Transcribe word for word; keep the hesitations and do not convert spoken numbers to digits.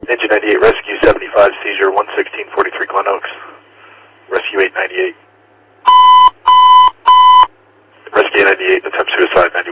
Engine ninety-eight, rescue seventy-five, seizure one sixteen forty-three Glen Oaks. Rescue eight ninety-eight. Rescue eight ninety-eight, attempt suicide,